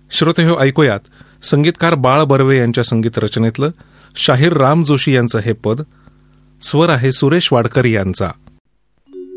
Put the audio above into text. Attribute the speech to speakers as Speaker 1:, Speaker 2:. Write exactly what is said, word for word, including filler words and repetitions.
Speaker 1: श्रोते हो, ऐकूयात संगीतकार बाळ बर्वे यांच्या संगीत रचनेतलं शाहीर राम जोशी यांचं हे पद. स्वर आहे सुरेश वाडकर यांचा.